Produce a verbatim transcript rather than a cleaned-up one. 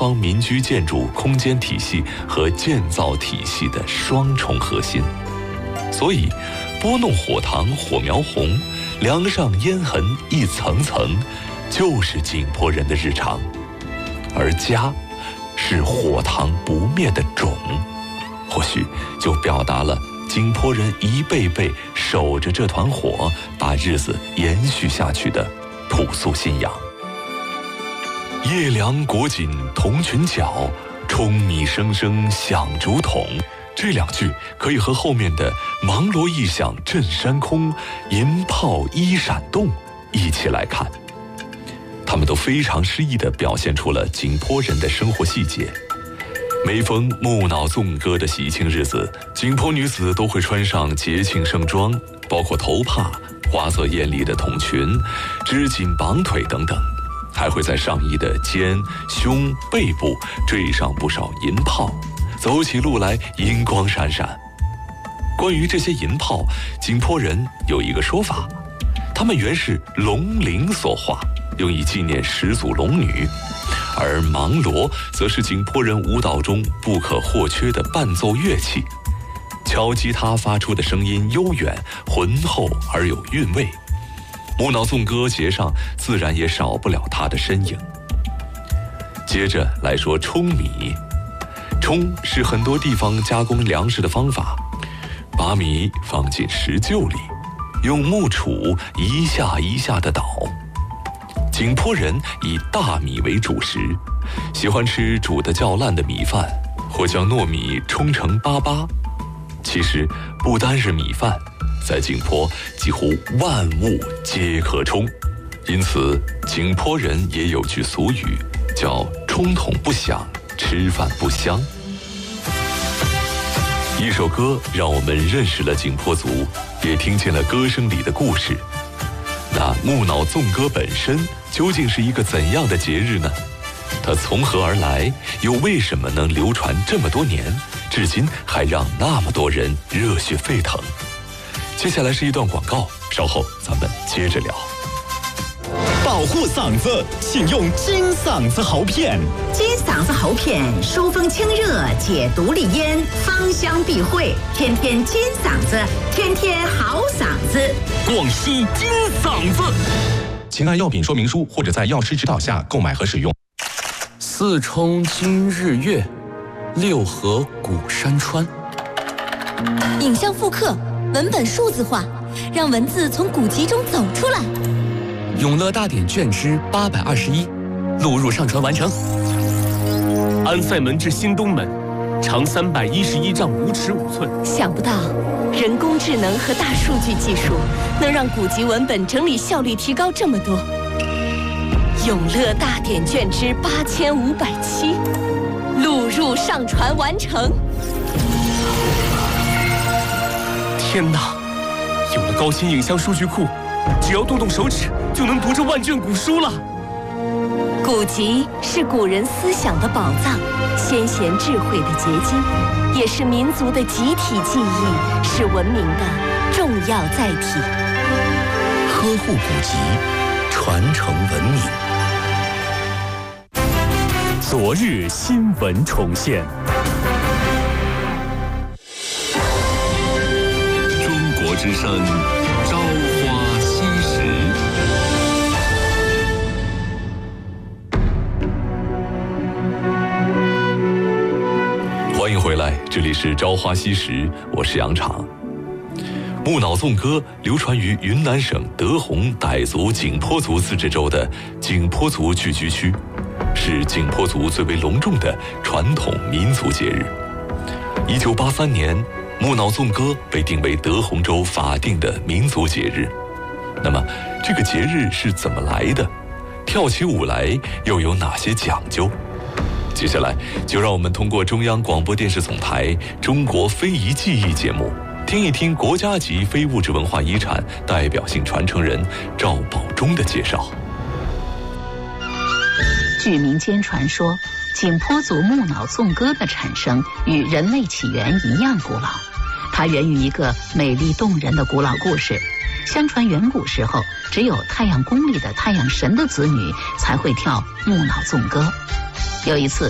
方民居建筑空间体系和建造体系的双重核心。所以拨弄火塘火苗红，梁上烟痕一层层，就是景颇人的日常。而家是火塘不灭的种，或许就表达了景颇人一辈辈守着这团火，把日子延续下去的朴素信仰。夜凉裹紧铜裙角，舂米声声响竹筒，这两句可以和后面的芒锣一响震山空，银炮一闪动一起来看。他们都非常诗意地表现出了景颇人的生活细节。每逢木脑纵歌的喜庆日子，景颇女子都会穿上节庆盛装，包括头帕、花色艳丽的筒裙、织锦绑腿等等，还会在上衣的肩、胸、背部缀上不少银炮，走起路来银光闪闪。关于这些银炮，景颇人有一个说法，他们原是龙鳞所化，用以纪念始祖龙女，而芒锣则是景颇人舞蹈中不可或缺的伴奏乐器。敲击它发出的声音悠远、浑厚而有韵味，木脑纵歌节上自然也少不了它的身影。接着来说舂米，舂是很多地方加工粮食的方法，把米放进石臼里，用木杵一下一下地捣。景颇人以大米为主食，喜欢吃煮得较烂的米饭，或将糯米冲成粑粑。其实不单是米饭，在景颇几乎万物皆可冲，因此景颇人也有句俗语，叫冲筒不响，吃饭不香。一首歌让我们认识了景颇族，也听见了歌声里的故事。那木脑纵歌本身究竟是一个怎样的节日呢？它从何而来，又为什么能流传这么多年，至今还让那么多人热血沸腾？接下来是一段广告，稍后咱们接着聊。 保护嗓子，请用金嗓子喉片。 金嗓子喉片疏风清热，解毒利咽，芳香避秽，天天金嗓子，天天好嗓子。 广西金嗓子，请按药品说明书或者在药师指导下购买和使用。 四冲今日月，六合古山川。 影像复刻，文本数字化，让文字从古籍中走出来。 永乐大典卷之八百二十一，录入上传完成。安塞门至新东门，长三百一十一丈五尺五寸。 想不到，人工智能和大数据技术能让古籍文本整理效率提高这么多。永乐大典卷之八千五百七，录入上传完成。 天哪，有了高清影像数据库，只要动动手指就能读这万卷古书了。 古籍是古人思想的宝藏，先贤智慧的结晶，也是民族的集体记忆，是文明的重要载体。 呵护古籍，传承文明。 昨日新闻重现。 中国之声，朝花夕拾。欢迎回来，这里是朝花夕拾，我是杨昶。木脑纵歌流传于云南省德宏傣族景颇族自治州的景颇族聚居区，是景颇族最为隆重的传统民族节日。一九八三年，木脑纵歌被定为德宏州法定的民族节日。那么，这个节日是怎么来的？跳起舞来又有哪些讲究？接下来就让我们通过中央广播电视总台中国非遗记忆节目，听一听国家级非物质文化遗产代表性传承人赵宝忠的介绍。 据民间传说，景颇族木脑纵歌的产生与人类起源一样古老，它源于一个美丽动人的古老故事。相传远古时候，只有太阳宫里的太阳神的子女才会跳木脑纵歌。有一次，